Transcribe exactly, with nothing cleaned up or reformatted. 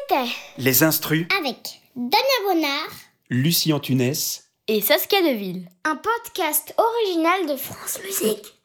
C'était Les Instrus avec Damien Bonnard, Lucie Antunès et Saskia Deville. Un podcast original de France Musique.